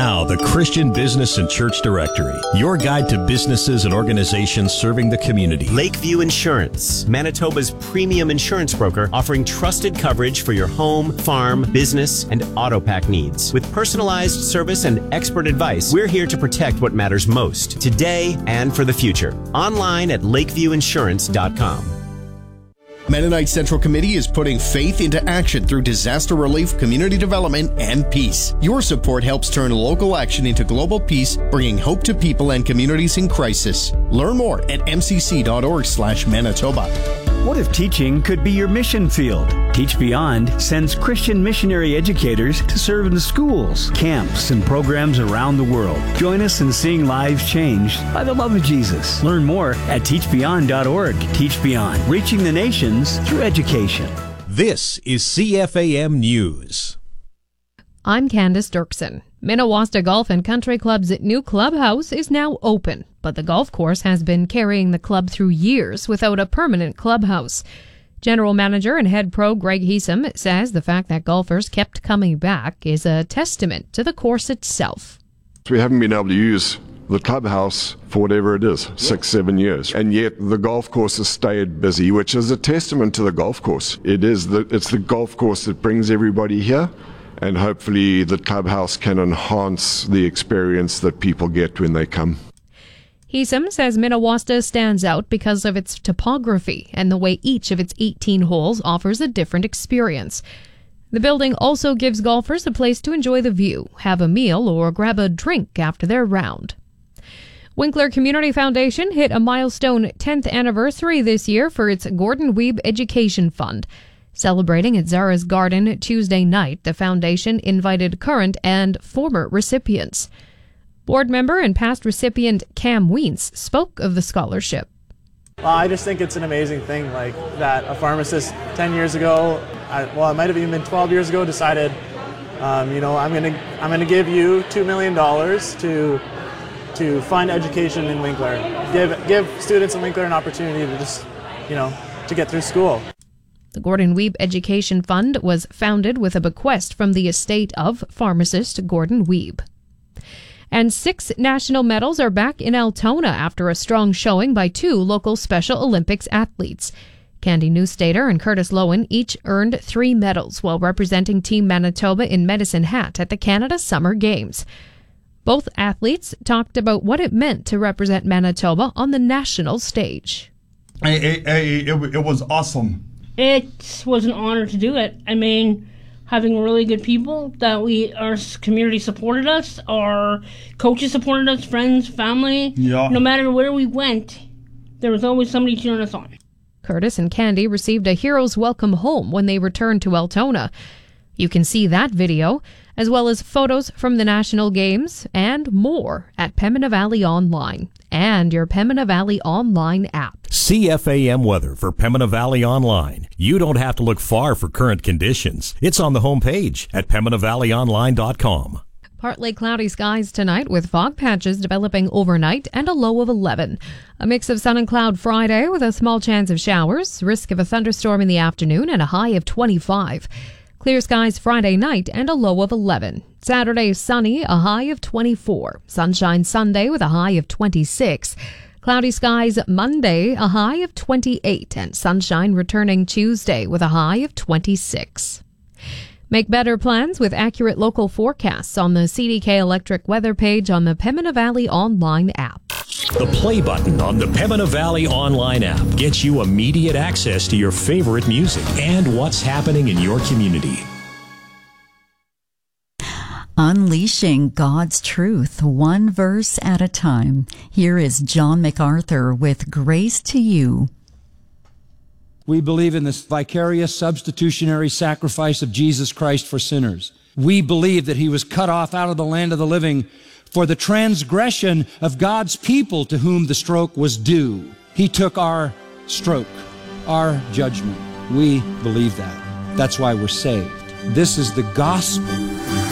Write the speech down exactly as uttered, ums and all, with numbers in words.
Now, the Christian Business and Church Directory, your guide to businesses and organizations serving the community. Lakeview Insurance, Manitoba's premium insurance broker, offering trusted coverage for your home, farm, business, and auto pack needs. With personalized service and expert advice, we're here to protect what matters most, today and for the future. Online at lakeview insurance dot com. Mennonite Central Committee is putting faith into action through disaster relief, community development, and peace. Your support helps turn local action into global peace, bringing hope to people and communities in crisis. Learn more at m c c dot org slash Manitoba. What if teaching could be your mission field? Teach Beyond sends Christian missionary educators to serve in schools, camps, and programs around the world. Join us in seeing lives changed by the love of Jesus. Learn more at teach beyond dot org. Teach Beyond, reaching the nations through education. This is C F A M News. I'm Candace Dirksen. Minnewasta Golf and Country Club's new clubhouse is now open, but the golf course has been carrying the club through years without a permanent clubhouse. General Manager and Head Pro Greg Heesum says the fact that golfers kept coming back is a testament to the course itself. We haven't been able to use the clubhouse for whatever it is, six, seven years. And yet the golf course has stayed busy, which is a testament to the golf course. It is the, it's the golf course that brings everybody here. And hopefully the clubhouse can enhance the experience that people get when they come. Heesum says Minnewasta stands out because of its topography and the way each of its eighteen holes offers a different experience. The building also gives golfers a place to enjoy the view, have a meal, or grab a drink after their round. Winkler Community Foundation hit a milestone tenth anniversary this year for its Gordon Wiebe Education Fund. Celebrating at Zara's Garden Tuesday night, the foundation invited current and former recipients. Board member and past recipient Cam Weens spoke of the scholarship. Well, I just think it's an amazing thing, like that a pharmacist ten years ago, I, well, it might have even been twelve years ago, decided, um, you know, I'm gonna I'm gonna give you two million dollars to to fund education in Winkler, give give students in Winkler an opportunity to just, you know, to get through school. The Gordon Wiebe Education Fund was founded with a bequest from the estate of pharmacist Gordon Wiebe. And six national medals are back in Altona after a strong showing by two local Special Olympics athletes. Candy Newstater and Curtis Lowen each earned three medals while representing Team Manitoba in Medicine Hat at the Canada Summer Games. Both athletes talked about what it meant to represent Manitoba on the national stage. It, it, it, it was awesome. It was an honor to do it. I mean, having really good people that we, our community supported us, our coaches supported us, friends, family. Yeah. No matter where we went, there was always somebody cheering us on. Curtis and Candy received a hero's welcome home when they returned to Altona. You can see that video, as well as photos from the national games and more at Pembina Valley Online and your Pembina Valley Online app. C F A M weather for Pembina Valley Online. You don't have to look far for current conditions. It's on the homepage at pembina valley online dot com. Partly cloudy skies tonight with fog patches developing overnight and a low of eleven. A mix of sun and cloud Friday with a small chance of showers, risk of a thunderstorm in the afternoon and a high of twenty-five. Clear skies Friday night and a low of eleven. Saturday sunny, a high of twenty-four. Sunshine Sunday with a high of twenty-six. Cloudy skies Monday, a high of twenty-eight. And sunshine returning Tuesday with a high of twenty-six. Make better plans with accurate local forecasts on the C D K Electric weather page on the Pembina Valley Online app. The play button on the Pembina Valley Online app gets you immediate access to your favorite music and what's happening in your community. Unleashing God's truth, one verse at a time. Here is John MacArthur with Grace to You. We believe in this vicarious substitutionary sacrifice of Jesus Christ for sinners. We believe that he was cut off out of the land of the living for the transgression of God's people to whom the stroke was due. He took our stroke, our judgment. We believe that. That's why we're saved. This is the gospel.